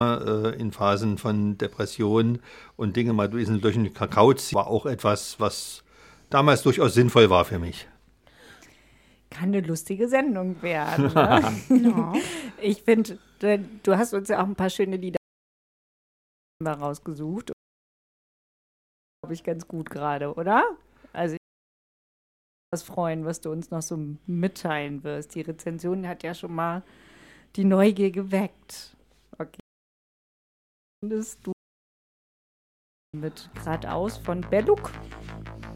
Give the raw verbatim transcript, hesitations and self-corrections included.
äh, in Phasen von Depressionen und Dinge mal durch, durch den Kakao ziehen, war auch etwas, was damals durchaus sinnvoll war für mich. Kann eine lustige Sendung werden. Ne? Ja. Ich finde, du hast uns ja auch ein paar schöne Lieder rausgesucht. Glaube ich ganz gut gerade, oder? Also ich würde mich freuen, was du uns noch so mitteilen wirst. Die Rezension hat ja schon mal die Neugier geweckt. Okay. Findest du mit Geradeaus von Belluk?